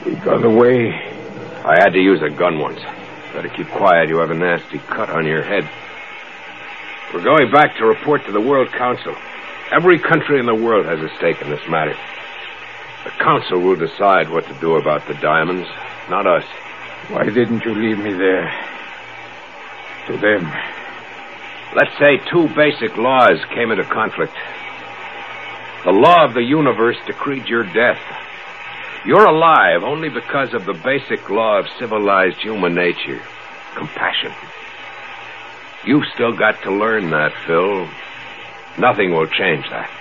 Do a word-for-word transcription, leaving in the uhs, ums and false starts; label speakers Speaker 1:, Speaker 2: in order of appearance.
Speaker 1: He got away.
Speaker 2: I had to use a gun once. Better keep quiet. You have a nasty cut on your head. We're going back to report to the World Council. Every country in the world has a stake in this matter. The Council will decide what to do about the diamonds, not us.
Speaker 1: Why didn't you leave me there? To them.
Speaker 2: Let's say two basic laws came into conflict. The law of the universe decreed your death. You're alive only because of the basic law of civilized human nature, compassion. You've still got to learn that, Phil. Nothing will change that.